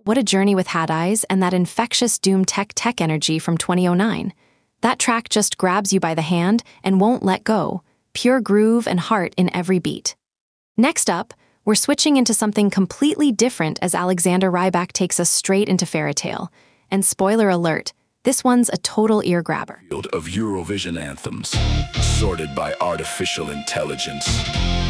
What a journey with Had Eyes and that infectious Doom tech energy from 2009. That track just grabs you by the hand and won't let go, pure groove and heart in every beat. Next up, we're switching into something completely different as Alexander Rybak takes us straight into Fairytale. And spoiler alert, this one's a total ear grabber. Field of Eurovision anthems, sorted by artificial intelligence.